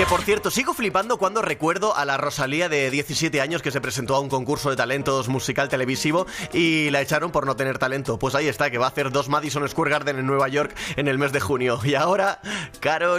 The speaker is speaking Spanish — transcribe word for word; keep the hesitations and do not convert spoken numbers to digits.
Que por cierto, sigo flipando cuando recuerdo a la Rosalía de diecisiete años que se presentó a un concurso de talentos musical televisivo y la echaron por no tener talento. Pues ahí está, que va a hacer dos Madison Square Garden en Nueva York en el mes de junio. Y ahora, Karol